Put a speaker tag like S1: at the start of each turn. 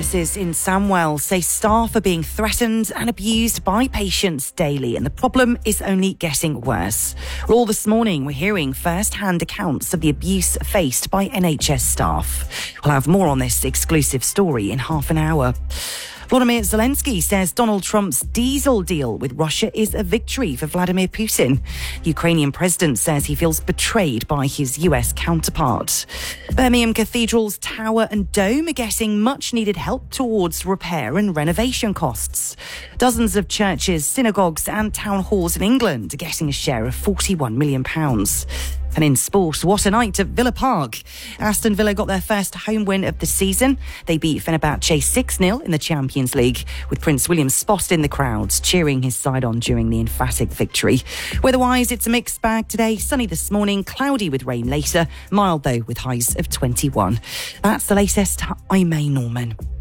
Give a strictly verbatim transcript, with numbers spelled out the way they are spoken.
S1: nurses in Samwell say staff are being threatened and abused by patients daily, and the problem is only getting worse. Well, all this morning, we're hearing first-hand accounts of the abuse faced by N H S staff. We'll have more on this exclusive story in half an hour. Volodymyr Zelensky says Donald Trump's diesel deal with Russia is a victory for Vladimir Putin. The Ukrainian president says he feels betrayed by his U S counterpart. Birmingham Cathedral's tower and dome are getting much-needed help towards repair and renovation costs. Dozens of churches, synagogues and town halls in England are getting a share of forty-one million pounds. And in sport, what a night at Villa Park. Aston Villa got their first home win of the season. They beat Fenerbahce six nil in the Champions League, with Prince William spotted in the crowds, cheering his side on during the emphatic victory. Weather-wise, it's a mixed bag today. Sunny this morning, cloudy with rain later. Mild, though, with highs of twenty-one. That's the latest. I'm May Norman.